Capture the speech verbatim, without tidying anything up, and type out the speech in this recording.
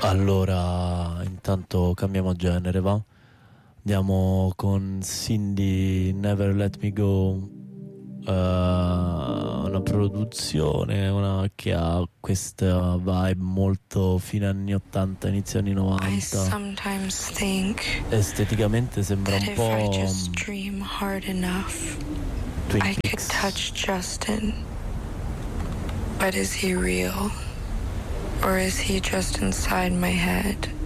Allora, intanto cambiamo genere, va? Andiamo con Cindy, Never Let Me Go, eh, una produzione una che ha questa vibe molto fine anni ottanta, inizio anni I novanta. sometimes think Esteticamente sembra that un if I po' just dream hard enough, Twin I could Peaks. touch Justin. But is he real? Or is he just inside my head?